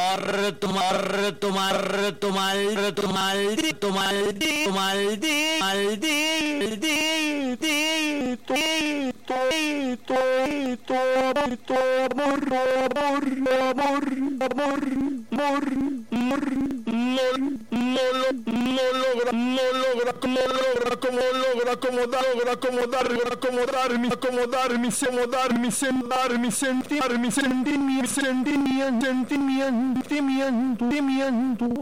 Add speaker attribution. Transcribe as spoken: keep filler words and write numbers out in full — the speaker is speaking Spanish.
Speaker 1: tomar, tomar, tomar, tomar, tomar, tomar, maldito, maldito, amor, amor, amor, amor, amor, amor, no, no, no logra, no logra, no logra, como logra, acomodar, logra acomodar, logra acomodar, mi acomodar, mi acomodar, mi sentar, mi sentir, mi sentimiento, sentimiento, sentimiento, sentimiento, sentimiento.